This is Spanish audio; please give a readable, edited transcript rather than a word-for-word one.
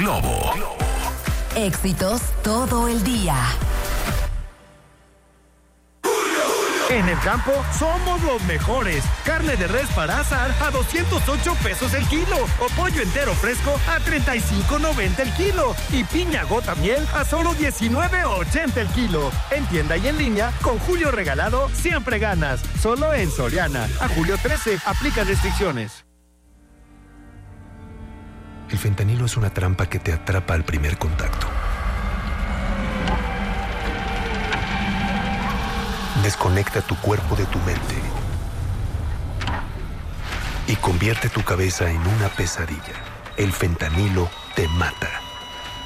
Globo. Éxitos todo el día. En el campo somos los mejores. Carne de res para asar a 208 pesos el kilo. O pollo entero fresco a 35.90 el kilo. Y piña gota miel a solo 19.80 el kilo. En tienda y en línea, con Julio Regalado, siempre ganas. Solo en Soriana. A julio 13, aplica restricciones. El fentanilo es una trampa que te atrapa al primer contacto. Desconecta tu cuerpo de tu mente y convierte tu cabeza en una pesadilla. El fentanilo te mata.